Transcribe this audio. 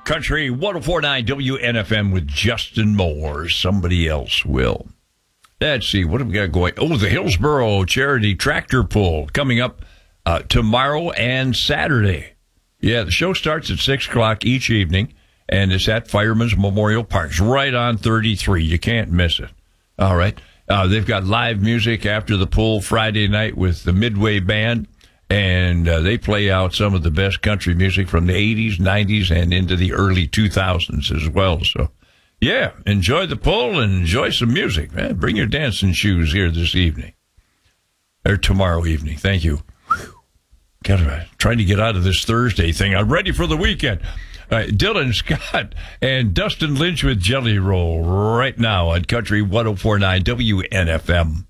Country 104.9 WNFM with Justin Moore. Somebody else will. Let's see, what have we got going? Oh, the Hillsboro Charity Tractor Pull coming up tomorrow and Saturday. Yeah, the show starts at 6 o'clock each evening, and it's at Fireman's Memorial Park, right on 33. You can't miss it. All right. They've got live music after the pull Friday night with the Midway Band, and they play out some of the best country music from the 80s, 90s, and into the early 2000s as well. So, yeah, enjoy the pull and enjoy some music, man. Bring your dancing shoes here this evening. Or tomorrow evening. Thank you. Trying to get out of this Thursday thing. I'm ready for the weekend. Dylan Scott and Dustin Lynch with Jelly Roll right now on Country 104.9 WNFM.